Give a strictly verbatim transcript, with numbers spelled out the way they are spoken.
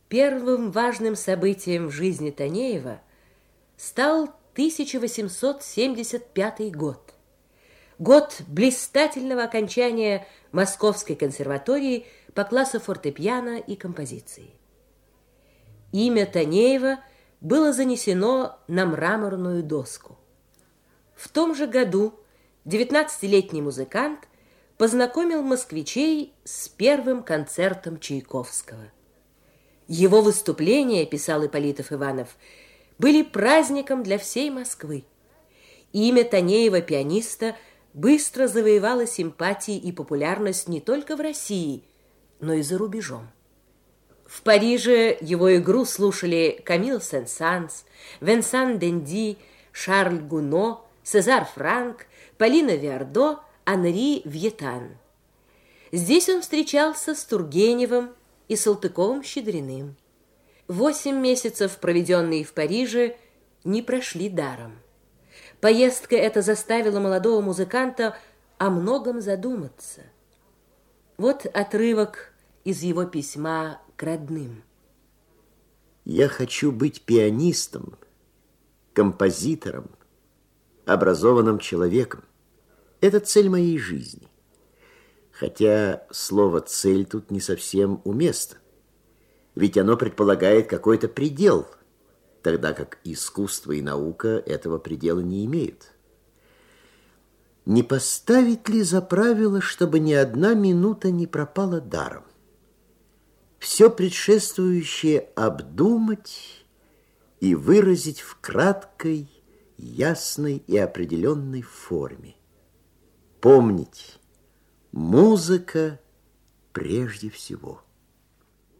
Первым важным событием в жизни Танеева стал тысяча восемьсот семьдесят пятый год. Год блистательного окончания Московской консерватории по классу фортепиано и композиции. Имя Танеева было занесено на мраморную доску. В том же году девятнадцатилетний музыкант познакомил москвичей с первым концертом Чайковского. Его выступления, писал Ипполитов-Иванов, были праздником для всей Москвы. Имя Танеева-пианиста быстро завоевало симпатии и популярность не только в России, но и за рубежом. В Париже его игру слушали Камилл Сен-Санс, Венсан Денди, Шарль Гуно, Сезар Франк, Полина Виардо, Анри Вьетан. Здесь он встречался с Тургеневым и Салтыковым-Щедриным. Восемь месяцев, проведенные в Париже, не прошли даром. Поездка эта заставила молодого музыканта о многом задуматься. Вот отрывок из его письма к родным. «Я хочу быть пианистом, композитором, образованным человеком. Это цель моей жизни. Хотя слово «цель» тут не совсем уместно. Ведь оно предполагает какой-то предел, тогда как искусство и наука этого предела не имеют. Не поставить ли за правило, чтобы ни одна минута не пропала даром? Все предшествующее обдумать и выразить в краткой, ясной и определенной форме. Помнить, музыка прежде всего.